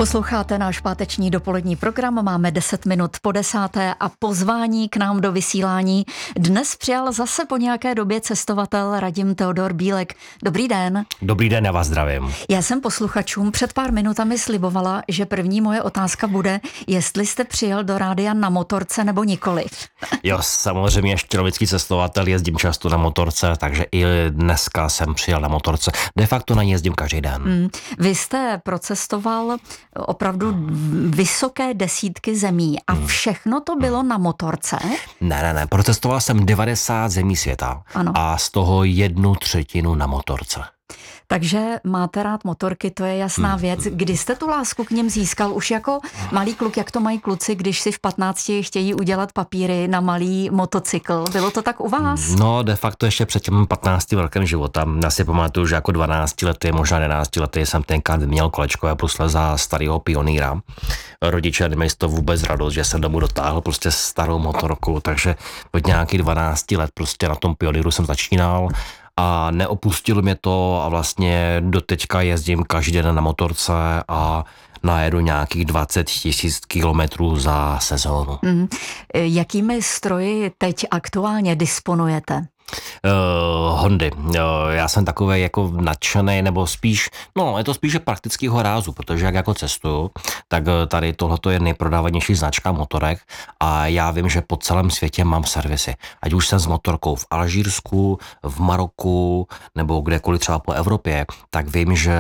Posloucháte náš páteční dopolední program, máme 10 minut po 10. a pozvání k nám do vysílání dnes přijal zase po nějaké době cestovatel Radim Teodor Bílek. Dobrý den. Dobrý den, já vás zdravím. Já jsem posluchačům před pár minutami slibovala, že první moje otázka bude, jestli jste přijel do rádia na motorce nebo nikoliv. Jo, samozřejmě štěrovický cestovatel, jezdím často na motorce, takže i dneska jsem přijel na motorce. De facto na ní jezdím každý den. Vy jste procestoval opravdu vysoké desítky zemí a všechno to bylo na motorce? Ne, procestoval jsem 90 zemí světa. Ano. A z toho 1/3 na motorce. Takže máte rád motorky, to je jasná věc. Kdy jste tu lásku k něm získal? Už jako malý kluk, jak to mají kluci, když si v 15 chtějí udělat papíry na malý motocykl. Bylo to tak u vás? No, de facto ještě před tím 15 rokem života. Já si pamatuju, že jako 12 lety, možná 11 lety jsem tenkrát měl kolečkové brusle za starého pionýra. Rodiče neměli z toho vůbec radost, že jsem domů dotáhl prostě starou motorku, takže od nějakých 12 let prostě na tom pionýru jsem začínal. A neopustilo mě to a vlastně doteďka jezdím každý den na motorce a najedu nějakých 20 000 kilometrů za sezónu. Jakými stroji teď aktuálně disponujete? Hondy. Já jsem takový jako nadšený, nebo spíš, je to spíše praktického rázu, protože jak jako cestuju, tak tady tohleto je nejprodávanější značka motorek a já vím, že po celém světě mám servisy. Ať už jsem s motorkou v Alžírsku, v Maroku, nebo kdekoliv třeba po Evropě, tak vím, že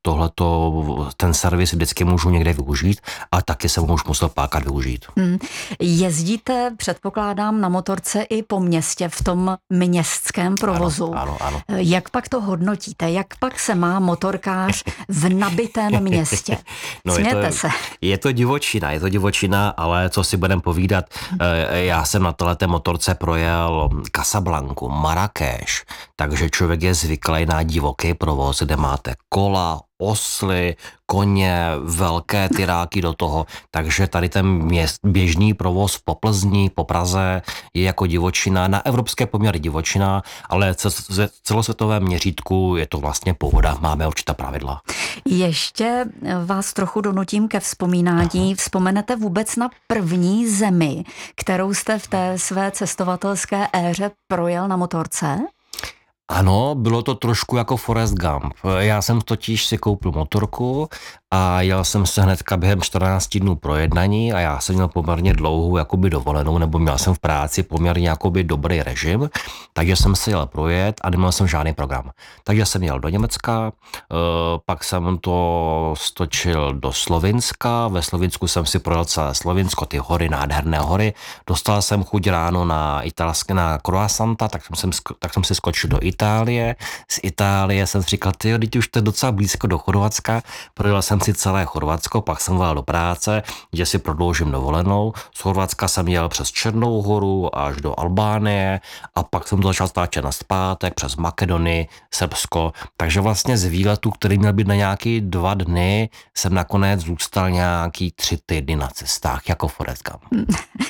ten servis vždycky můžu někde využít a taky jsem ho už musel párkrát využít. Jezdíte, předpokládám, na motorce i po městě v tom městském provozu. Ano. Jak pak to hodnotíte? Jak pak se má motorkář v nabitém městě? Smějte se. Je to divočina, ale co si budem povídat, já jsem na této motorce projel Casablanku, Marrakeš, takže člověk je zvyklý na divoký provoz, kde máte kola, osly, koně, velké tyráky do toho, takže tady ten běžný provoz po Plzni, po Praze je jako divočina, na evropské poměry divočina, ale v celosvětovém měřítku je to vlastně pohoda, máme určitá pravidla. Ještě vás trochu donutím ke vzpomínání. Vzpomenete vůbec na první zemi, kterou jste v té své cestovatelské éře projel na motorce? Ano, bylo to trošku jako Forrest Gump. Já jsem totiž si koupil motorku a jel jsem se hnedka během 14 dnů pro jednání a já jsem měl poměrně dlouhou jakoby dovolenou, nebo měl jsem v práci poměrně jakoby dobrý režim, takže jsem si jel projet a neměl jsem žádný program. Takže jsem jel do Německa, pak jsem to stočil do Slovinska, ve Slovinsku jsem si projel celé Slovinsko, ty hory, nádherné hory, dostal jsem chuť ráno na croissanta, tak jsem si skočil do Itálie, z Itálie jsem si říkal, teď už to je docela blízko do Chorvatska, projel jsem si celé Chorvatsko, pak jsem volal do práce, že si prodloužím dovolenou. Z Chorvatska jsem jel přes Černou horu až do Albánie a pak jsem to začal stáčet na zpátek přes Makedonii, Srbsko. Takže vlastně z výletu, který měl být na nějaký 2 dny, jsem nakonec zůstal nějaký 3 týdny na cestách, jako Forrest Gump.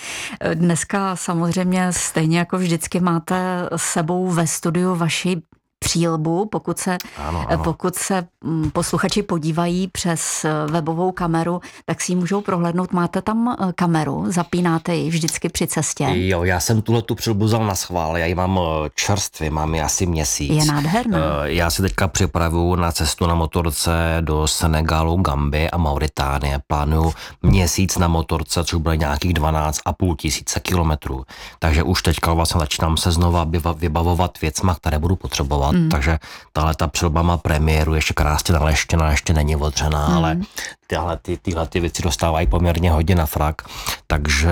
Dneska samozřejmě stejně jako vždycky máte s sebou ve studiu vaši přílbu, pokud se posluchači podívají přes webovou kameru, tak si ji můžou prohlédnout. Máte tam kameru, zapínáte ji vždycky při cestě? Jo, já jsem tuhletu přílbu vzal na schvál, já ji mám čerstvě, mám ji asi měsíc. Je nádherná. Já si teďka připravuju na cestu na motorce do Senegalu, Gambie a Mauritánie. Plánuju měsíc na motorce, což bude nějakých 12,5 tisíce kilometrů. Takže už teďka vlastně začínám se znova vybavovat věcma, které budu potřebovat. Takže tahle ta přilba má premiéru, ještě krásně naleštěná, ještě není otřená, ale tyhle věci dostávají poměrně hodně na frak, takže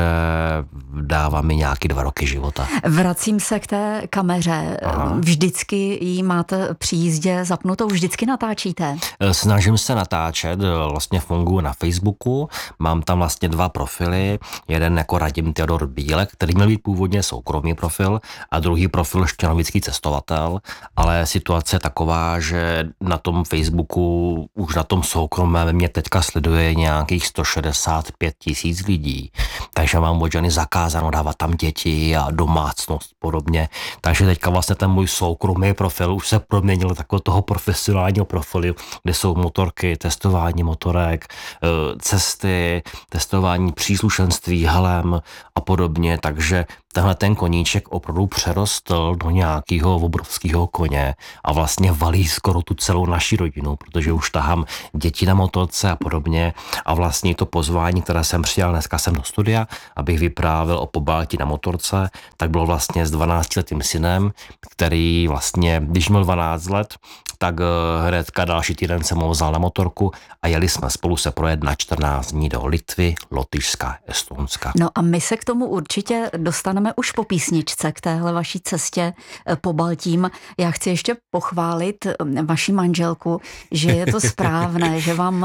dává mi nějaký 2 roky života. Vracím se k té kameře. Vždycky ji máte při jízdě zapnutou, vždycky natáčíte? Snažím se natáčet, vlastně funguji na Facebooku, mám tam vlastně 2 profily, jeden jako Radim Teodor Bílek, který měl být původně soukromý profil a druhý profil štěnovický cestovatel, ale situace je taková, že na tom Facebooku, už na tom soukromém mě teďka sleduje nějakých 165 000 lidí, takže mám od ženy zakázáno dávat tam děti a domácnost podobně. Takže teďka vlastně ten můj soukromý profil už se proměnil takového toho profesionálního profilu, kde jsou motorky, testování motorek, cesty, testování příslušenství, helem a podobně, takže tenhle ten koníček opravdu přerostl do nějakého obrovského koně a vlastně valí skoro tu celou naši rodinu, protože už tahám děti na motorce a podobně a vlastně to pozvání, které jsem přijal dneska sem do studia, abych vyprávěl o Pobaltí na motorce, tak bylo vlastně s 12letým synem, který vlastně, když měl 12 let, tak hnedka další týden jsem ho vzal na motorku a jeli jsme spolu se projet na 14 dní do Litvy, Lotyšska, Estonska. No a my se k tomu určitě dostaneme už po písničce k téhle vaší cestě Pobaltím. Já chci ještě pochválit vaši manželku, že je to správné,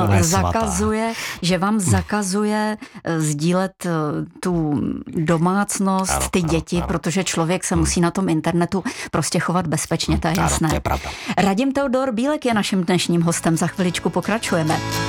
že vám zakazuje sdílet tu domácnost, ano, ty děti, ano. Protože člověk se musí na tom internetu prostě chovat bezpečně, to je jasné. To je pravda. Radim Teodor Bílek je naším dnešním hostem, za chviličku pokračujeme.